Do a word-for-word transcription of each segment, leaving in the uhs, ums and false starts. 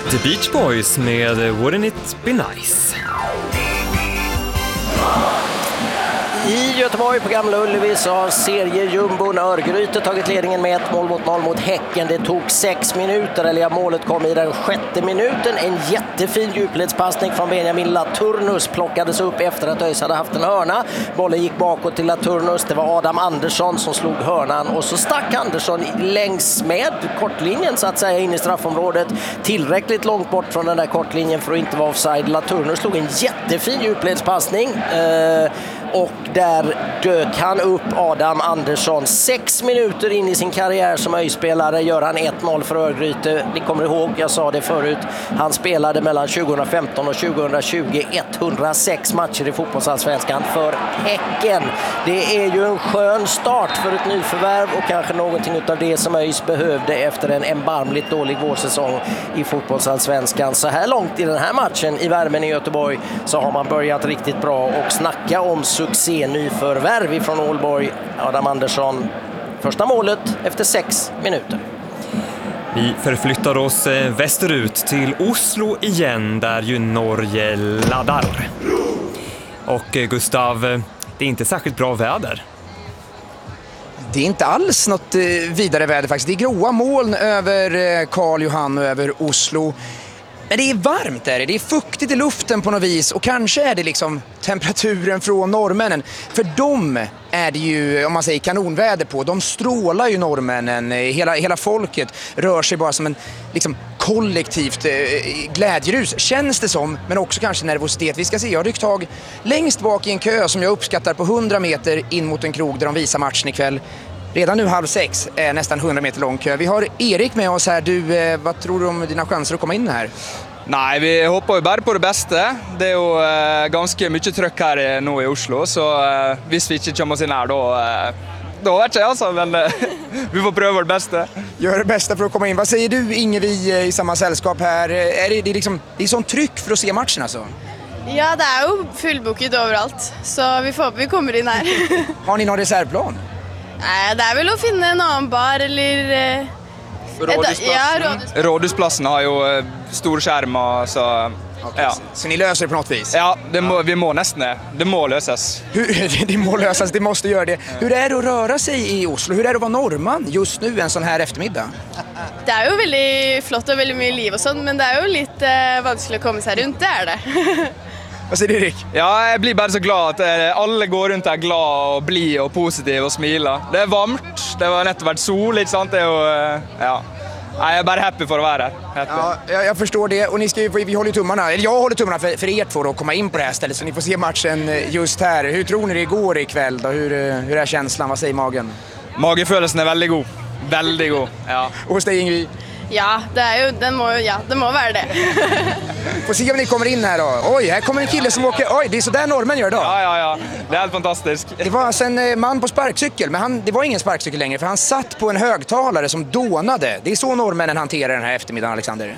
The Beach Boys med Wouldn't It Be Nice. I Göteborg på Gamla Ullevi så har seriejumbon Örgryte tagit ledningen med ett mål mot noll mot Häcken. Det tog sex minuter, eller ja, målet kom i den sjätte minuten. En jättefin djupledspassning från Benjamin Laturnus plockades upp efter att ÖIS hade haft en hörna. Bollen gick bakåt till Laturnus. Det var Adam Andersson som slog hörnan och så stack Andersson längs med kortlinjen så att säga in i straffområdet. Tillräckligt långt bort från den där kortlinjen för att inte vara offside. Laturnus slog en jättefin djupledspassning. Eh, Och där dök han upp, Adam Andersson. Sex minuter in i sin karriär som ÖIS-spelare gör han ett noll för Örgryte. Ni kommer ihåg, jag sa det förut. Han spelade mellan tjugohundrafemton och tjugohundratjugo etthundrasex matcher i fotbollsallsvenskan för Häcken. Det är ju en skön start för ett nyförvärv och kanske någonting av det som ÖIS behövde efter en erbarmligt dålig vårsäsong i fotbollsallsvenskan. Så här långt i den här matchen i värmen i Göteborg så har man börjat riktigt bra och snacka om succé nyförvärv ifrån Ålborg. Adam Andersson, första målet efter sex minuter. Vi förflyttar oss västerut till Oslo igen där ju Norge laddar. Och Gustav, det är inte särskilt bra väder. Det är inte alls något vidare väder faktiskt. Det är gråa moln över Karl Johan och över Oslo. Men det är varmt där, det är fuktigt i luften på något vis och kanske är det liksom temperaturen från norrmännen. För dem är det ju, om man säger kanonväder på, de strålar ju norrmännen, hela, hela folket rör sig bara som en liksom kollektivt eh, glädjerus, känns det som, men också kanske nervositet. Vi ska se, jag har ryckt tag längst bak i en kö som jag uppskattar på hundra meter in mot en krog där de visar matchen ikväll. Redan nu halv sex är nästan hundra meter lång kö. Vi har Erik med oss här. Du, eh, vad tror du om dina chanser att komma in här? Nej, vi hopper jo bare på det beste. Det er jo eh, ganske mye trøkk her nå i Oslo, så eh, hvis vi ikke kommer oss inn her, då, eh, då vet jag alltså, men eh, vi får pröva det bästa. Gör det bästa för att komma in. Vad säger du, Ingevi, i samma sällskap här? Är det, det, är liksom, det är sån tryck för att se matchen alltså? Ja, det är ju fullbokat överallt, så vi får hoppa vi kommer in här. Har ni någon reservplan? Nej, det är väl att finna en annan bar eller... Rådhusplassen, ja, rådhusplassen. Rådhusplassen har ju stor skärm, så... Okay, ja. Så ni löser det på något vis? Ja, det må, vi må nästan det. Det må lösas. Hur, det må lösas, det måste göra det. Ja. Hur är det att röra sig i Oslo? Hur är det att vara norrman just nu en sån här eftermiddag? Det är ju väldigt flott och väldigt mycket liv och sånt, men det är ju lite vanskligt att komma sig runt, det är det. Vad säger du, Erik? Ja, jag blir bara så glad att alla går runt här glada och bli och positiva och smila. Det är varmt, det var nettopp varit sol, inte sant? Det är ju, ja. Jag är bara happy för att vara här. Ja, jag, jag förstår det. Och ni ska ju, vi håller tummarna, eller jag håller tummarna för, för er två att komma in på det här stället så ni får se matchen just här. Hur tror ni det går ikväll då? Hur, hur är känslan? Vad säger magen? Magefølelsen är väldigt god. Väldigt god, ja. Och hos dig, Ingrid? Ja, det är ju, den må, ja, det må vara det. Får se om ni kommer in här då. Oj, här kommer en kille som åker... Oj, det är så där norrmän gör då. Ja, ja, ja. Det är helt fantastiskt. Det var alltså en man på sparkcykel, men han, det var ingen sparkcykel längre för han satt på en högtalare som dånade. Det är så norrmännen hanterar den här eftermiddagen, Alexander.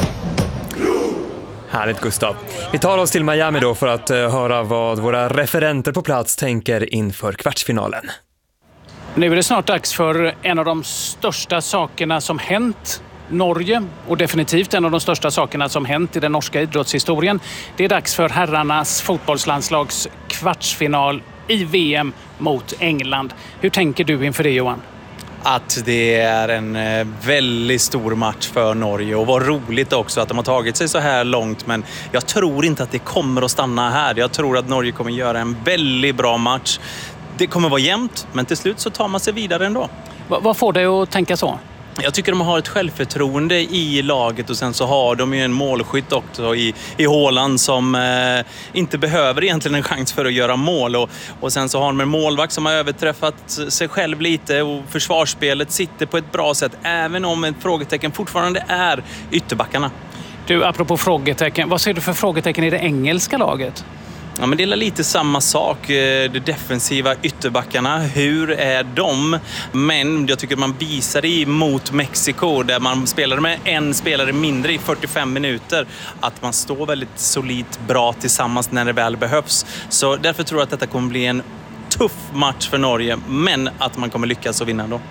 Härligt, Gustav. Vi tar oss till Miami då för att uh, höra vad våra referenter på plats tänker inför kvartsfinalen. Nu är det snart dags för en av de största sakerna som hänt Norge och definitivt en av de största sakerna som hänt i den norska idrottshistorien. Det är dags för herrarnas fotbollslandslags kvartsfinal i V M mot England. Hur tänker du inför det, Johan? Att det är en väldigt stor match för Norge och vad roligt också att de har tagit sig så här långt, men jag tror inte att det kommer att stanna här. Jag tror att Norge kommer göra en väldigt bra match. Det kommer vara jämnt, men till slut så tar man sig vidare ändå. V- vad får dig att tänka så? Jag tycker de har ett självförtroende i laget och sen så har de ju en målskytt också i, i Haaland som eh, inte behöver egentligen en chans för att göra mål. Och, och sen så har de en målvakt som har överträffat sig själv lite och försvarsspelet sitter på ett bra sätt även om ett frågetecken fortfarande är ytterbackarna. Du, apropå frågetecken, vad ser du för frågetecken i det engelska laget? Ja, men det är lite samma sak. De defensiva ytterbackarna, hur är de? Men jag tycker man visar det mot Mexiko där man spelade med en spelare mindre i fyrtiofem minuter. Att man står väldigt solidt bra tillsammans när det väl behövs. Så därför tror jag att detta kommer bli en tuff match för Norge. Men att man kommer lyckas och vinna då.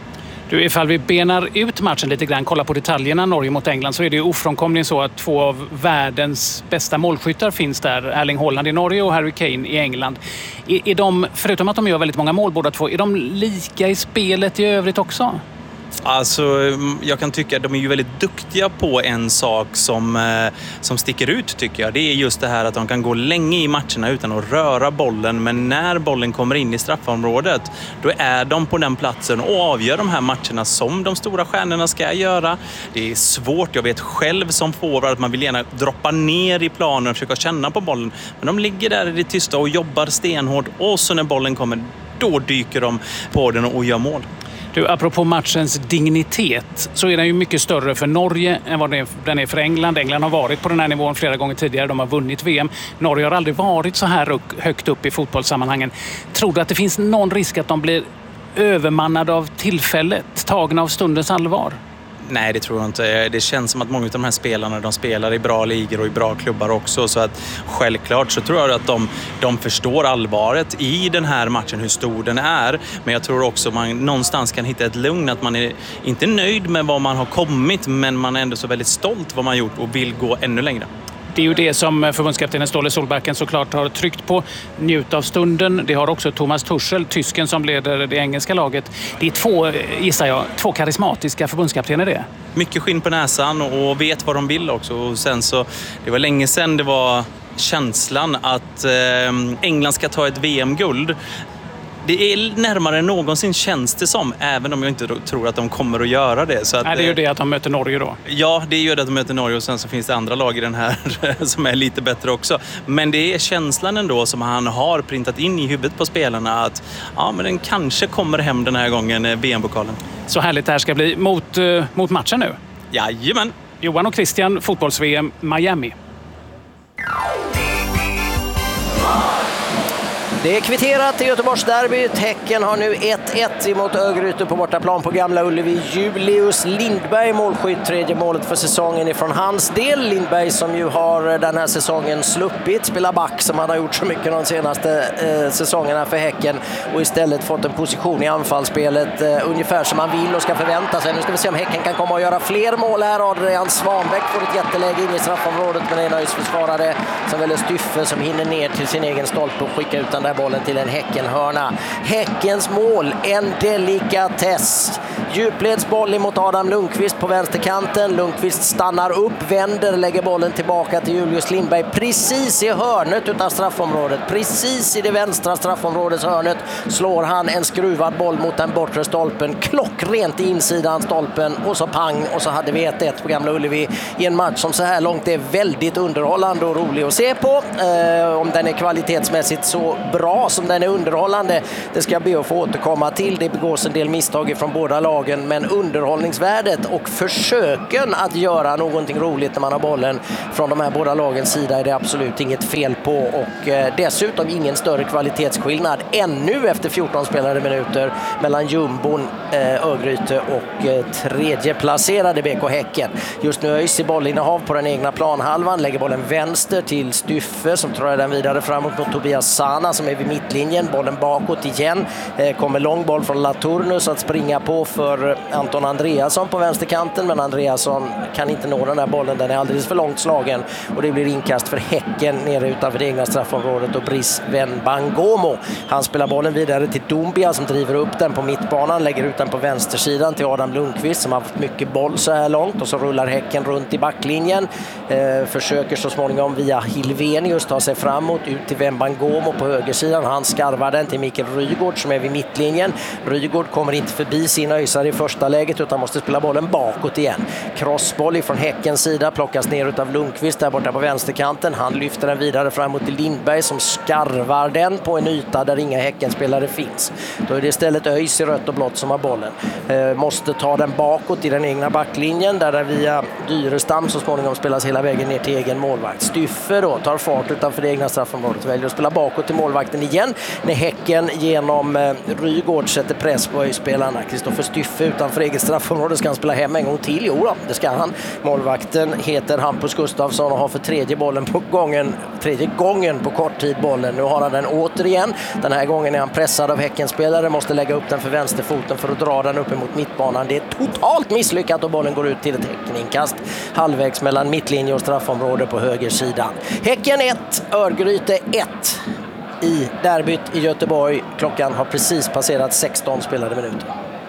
Du, ifall vi benar ut matchen lite grann, kolla på detaljerna Norge mot England, så är det ju ofrånkomligen så att två av världens bästa målskyttar finns där. Erling Haaland i Norge och Harry Kane i England. Är, är de, förutom att de gör väldigt många mål båda två, är de lika i spelet i övrigt också? Alltså, jag kan tycka att de är ju väldigt duktiga på en sak som, eh, som sticker ut, tycker jag. Det är just det här att de kan gå länge i matcherna utan att röra bollen, men när bollen kommer in i straffområdet, då är de på den platsen och avgör de här matcherna som de stora stjärnorna ska göra. Det är svårt, jag vet själv som forward att man vill gärna droppa ner i planen och försöka känna på bollen, men de ligger där i det tysta och jobbar stenhårt, och så när bollen kommer, då dyker de på den och gör mål. Du, apropå matchens dignitet, så är den ju mycket större för Norge än vad den är för England. England har varit på den här nivån flera gånger tidigare. De har vunnit V M. Norge har aldrig varit så här högt upp i fotbollssammanhangen. Tror du att det finns någon risk att de blir övermannade av tillfället, tagna av stundens allvar? Nej, det tror jag inte. Det känns som att många av de här spelarna, de spelar i bra ligor och i bra klubbar också. Så att självklart så tror jag att de, de förstår allvaret i den här matchen, hur stor den är. Men jag tror också att man någonstans kan hitta ett lugn, att man är inte nöjd med vad man har kommit, men man är ändå så väldigt stolt vad man gjort och vill gå ännu längre. Det är ju det som förbundskaptenen Ståle Solbacken såklart har tryckt på. Njut av stunden. Det har också Thomas Tuchel, tysken som leder det engelska laget. Det är två, gissar jag, två karismatiska förbundskaptener det. Mycket skinn på näsan och vet vad de vill också. Och sen så, det var länge sedan det var känslan att eh, England ska ta ett V M-guld. Det är närmare än någonsin, känns det som, även om jag inte tror att de kommer att göra det. Så att, Nej, det är ju det att de möter Norge då. Ja, det är ju det att de möter Norge, och sen så finns det andra lag i den här som är lite bättre också. Men det är känslan ändå som han har printat in i huvudet på spelarna, att ja, men den kanske kommer hem den här gången, V M-pokalen. Så härligt det här ska bli mot, uh, mot matchen nu. Jajamän. Johan och Christian, fotbolls-V M, Miami. Det är kvitterat i Göteborgsderbyt. Häcken har nu ett ett emot Örgryte på bortaplan på Gamla Ullevi. Julius Lindberg målskytt, tredje målet för säsongen ifrån hans del. Lindberg som ju har den här säsongen sluppit spela back som han har gjort så mycket de senaste eh, säsongerna för Häcken, och istället fått en position i anfallsspelet eh, ungefär som man vill och ska förvänta sig. Nu ska vi se om Häcken kan komma och göra fler mål här. Adrian Svanbäck får ett jätteläge in i straffområdet, men det är nöjesförsvarare som väljer Styffe som hinner ner till sin egen stolpe och skickar ut den där bollen till en Häckenhörna. Häckens mål, en delikatess. Djupledsboll mot Adam Lundqvist på vänsterkanten. Lundqvist stannar upp, vänder, lägger bollen tillbaka till Julius Lindberg precis i hörnet utav straffområdet. Precis i det vänstra straffområdets hörnet slår han en skruvad boll mot den bortre stolpen. Klockrent i insidan stolpen, och så pang, och så hade vi ett ett på Gamla Ullevi i en match som så här långt är väldigt underhållande och rolig att se på. Eh, om den är kvalitetsmässigt så bra som den är underhållande, det ska jag be att få återkomma till. Det begås en del misstag från båda lagen, men underhållningsvärdet och försöken att göra någonting roligt när man har bollen från de här båda lagens sida är det absolut inget fel på, och eh, dessutom ingen större kvalitetsskillnad ännu efter fjorton spelade minuter mellan jumbon eh, Örgryte och eh, tredje placerade B K Häcken. Just nu öjs i bollinnehav på den egna planhalvan, lägger bollen vänster till Styffe som tror den vidare framåt mot Tobias Sana som är vid mittlinjen, bollen bakåt igen, eh, kommer lång boll från Laturnus att springa på för Anton Andreasson på vänsterkanten, men Andreasson kan inte nå den där bollen, den är alldeles för långt slagen, och det blir inkast för Häcken nere utanför det egna straffområdet, och Brice Wenbangomo, han spelar bollen vidare till Doumbia som driver upp den på mittbanan, lägger ut den på vänstersidan till Adam Lundqvist som har haft mycket boll så här långt, och så rullar Häcken runt i backlinjen, eh, försöker så småningom via Hilvenius ta sig framåt ut till Wenbangomo på högersidan, han skarvar den till Mikael Rygård som är vid mittlinjen. Rygård kommer inte förbi sin öjsare i första läget utan måste spela bollen bakåt igen. Crossboll från Häckens sida plockas ner utav Lundqvist där borta på vänsterkanten. Han lyfter den vidare framåt till Lindberg som skarvar den på en yta där inga Häckenspelare finns. Då är det istället öjs i rött och blått som har bollen. Eh, måste ta den bakåt i den egna backlinjen där det via Dyrestam så småningom spelas hela vägen ner till egen målvakt. Styffe då tar fart utanför det egna straffområdet, väljer att spela bakåt till målvakt målvakten igen när Häcken genom eh, Rygård sätter press på spelarna. Kristoffer Styffe utanför eget straffområde. Ska han spela hem en gång till? Jo då, det ska han. Målvakten heter Hampus Gustafsson och har för tredje bollen på gången, tredje gången på kort tid bollen. Nu har han den återigen. Den här gången är han pressad av Häckenspelare, måste lägga upp den för vänsterfoten för att dra den upp emot mittbanan. Det är totalt misslyckat och bollen går ut till ett Häckeninkast halvvägs mellan mittlinje och straffområde på höger sidan. Häcken ett, Örgryte ett i derbyt i Göteborg. Klockan har precis passerat sexton spelade minuter.